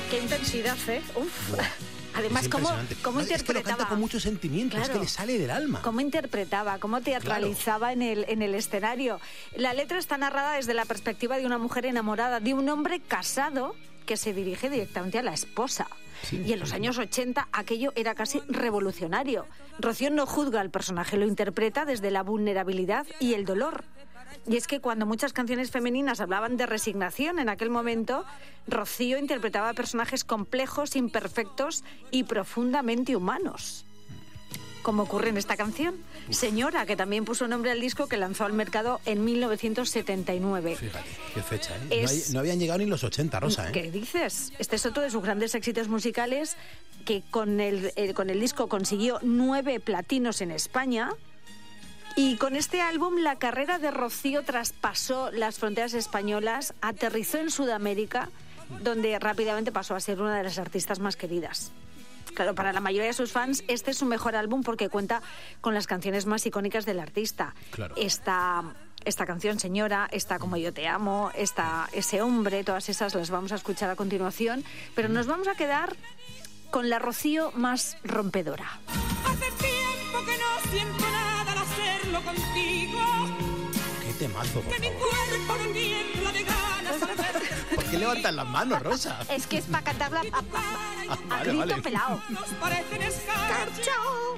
Qué intensidad, ¿eh? Uf. Buah. Además, ¿cómo interpretaba? Es que lo canta con mucho sentimiento, claro. Es que le sale del alma. ¿Cómo interpretaba? ¿Cómo teatralizaba en el escenario? La letra está narrada desde la perspectiva de una mujer enamorada, de un hombre casado que se dirige directamente a la esposa. Sí, y en los años 80 aquello era casi revolucionario. Rocío no juzga al personaje, lo interpreta desde la vulnerabilidad y el dolor. Y es que cuando muchas canciones femeninas hablaban de resignación en aquel momento, Rocío interpretaba personajes complejos, imperfectos y profundamente humanos. Como ocurre en esta canción. Señora, que también puso nombre al disco que lanzó al mercado en 1979. Fíjate, qué fecha, ¿eh? No habían llegado ni los 80, Rosa, ¿eh? ¿Qué dices? Este es otro de sus grandes éxitos musicales, que con el disco consiguió 9 platinos en España. Y con este álbum la carrera de Rocío traspasó las fronteras españolas, aterrizó en Sudamérica, donde rápidamente pasó a ser una de las artistas más queridas. Claro, para la mayoría de sus fans este es su mejor álbum porque cuenta con las canciones más icónicas del artista. Claro. Esta canción, Señora, esta Como yo te amo, Ese hombre, todas esas las vamos a escuchar a continuación, pero nos vamos a quedar con la Rocío más rompedora. Hace tiempo que no siento nada al hacerlo contigo. Qué temazo, por que favor. Mi cuerpo no tiembla de ganas de verte. ¿Por qué levantan las manos, Rosa? Es que es para cantarla a grito pelado. Nos parecen escarchos.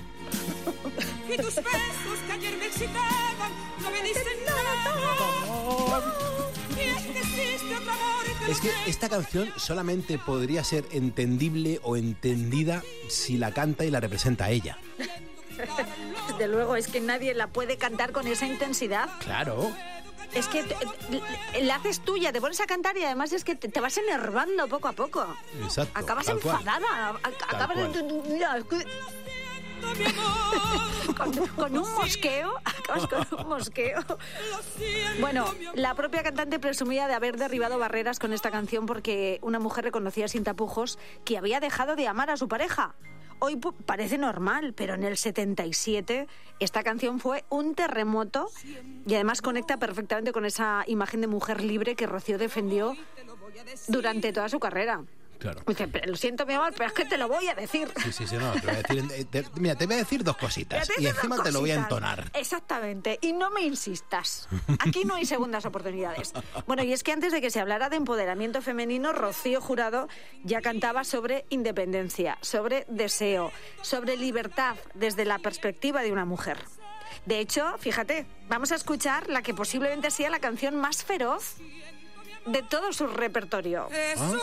Y tus besos que ayer me excitaban no me dicen nada. Y es que existe otro amor que es que esta canción solamente podría ser entendible o entendida si la canta y la representa ella. Desde luego, es que nadie la puede cantar con esa intensidad. Claro. Es que la haces tuya, te pones a cantar y además es que te vas enervando poco a poco. Exacto. Acabas enfadada. Acabas con un mosqueo. Acabas con un mosqueo. Bueno, la propia cantante presumía de haber derribado barreras con esta canción porque una mujer reconocía sin tapujos que había dejado de amar a su pareja. Hoy parece normal, pero en el 77 esta canción fue un terremoto y además conecta perfectamente con esa imagen de mujer libre que Rocío defendió durante toda su carrera. Claro. Dice, lo siento, mi amor, pero es que te lo voy a decir. Sí, no, te voy a decir, mira, te voy a decir 2 cositas y encima te lo voy a entonar. Exactamente, y no me insistas. Aquí no hay segundas oportunidades. Bueno, y es que antes de que se hablara de empoderamiento femenino, Rocío Jurado ya cantaba sobre independencia, sobre deseo, sobre libertad desde la perspectiva de una mujer. De hecho, fíjate, vamos a escuchar la que posiblemente sea la canción más feroz de todo su repertorio. ¿Ah?